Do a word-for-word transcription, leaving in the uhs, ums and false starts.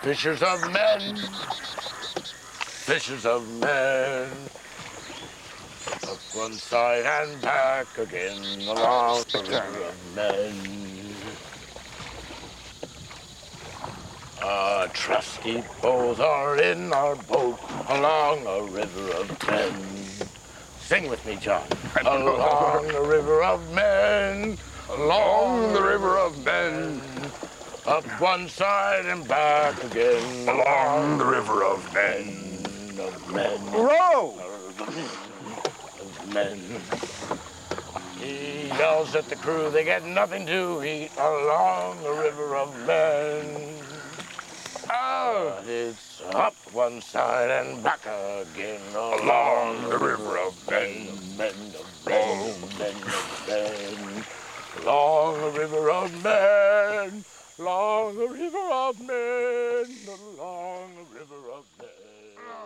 Fishers of men, fishers of men, up one side and back again along the river of men. Uh, trusty bows are in our boat along a river of men. Sing with me, John. Along the river of men, along the river of men, up one side and back again along the river of men, of men, Row! of men. He yells at the crew, they get nothing to eat along the river of men. Oh, it's up one side and back again along the river of men, men, of men, men, of men, along the river of men, along the river of men.